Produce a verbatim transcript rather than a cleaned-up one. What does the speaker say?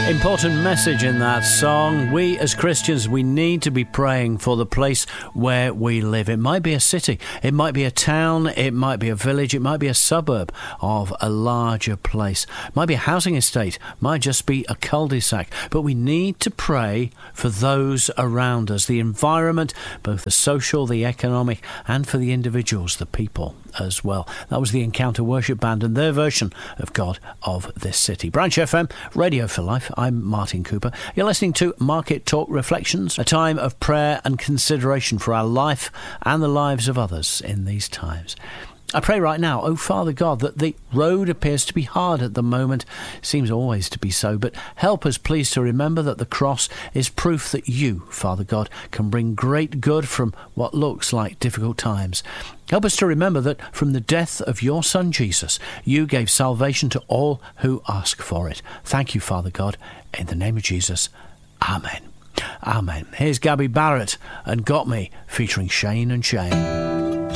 Important message in that song. We as Christians, we need to be praying for the place where we live. It might be a city, it might be a town, it might be a village, it might be a suburb of a larger place. It might be a housing estate, might just be a cul-de-sac. But we need to pray for those around us, the environment, both the social, the economic, and for the individuals, the people as well. That was the Encounter Worship Band and their version of God of This City. Branch F M, Radio for Life. I'm Martin Cooper. You're listening to Market Talk Reflections, a time of prayer and consideration for our life and the lives of others in these times. I pray right now, oh Father God, that the road appears to be hard at the moment, seems always to be so, but help us please to remember that the cross is proof that you, Father God, can bring great good from what looks like difficult times. Help us to remember that from the death of your Son Jesus, you gave salvation to all who ask for it. Thank you, Father God, in the name of Jesus. Amen. Amen. Here's Gabby Barrett and Got Me, featuring Shane and Shane.